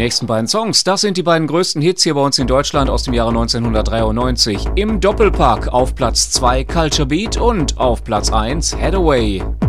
nächsten beiden Songs, das sind die beiden größten Hits hier bei uns in Deutschland aus dem Jahre 1993. Im Doppelpack auf Platz 2 Culture Beat und auf Platz 1 Head Away.